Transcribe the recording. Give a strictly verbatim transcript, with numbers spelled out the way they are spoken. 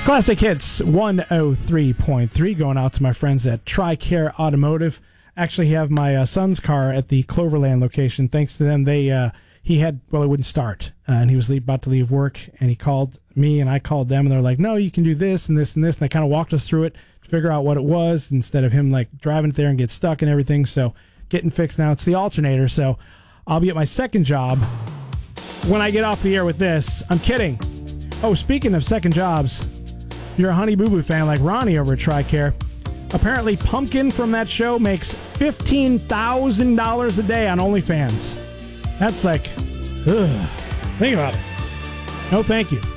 Classic Hits one oh three point three going out to my friends at TRICARE Automotive. Actually have my uh, son's car at the Cloverland location. Thanks to them, they uh, he had, well, it wouldn't start. Uh, and he was about to leave work, and he called me, and I called them, and they're like, no, you can do this and this and this. And they kind of walked us through it to figure out what it was instead of him like driving it there and get stuck and everything. So getting fixed now. It's the alternator. So I'll be at my second job when I get off the air with this. I'm kidding. Oh, speaking of second jobs, if you're a Honey Boo Boo fan like Ronnie over at TRICARE, apparently Pumpkin from that show makes fifteen thousand dollars a day on OnlyFans. That's like, ugh. Think about it. No, thank you.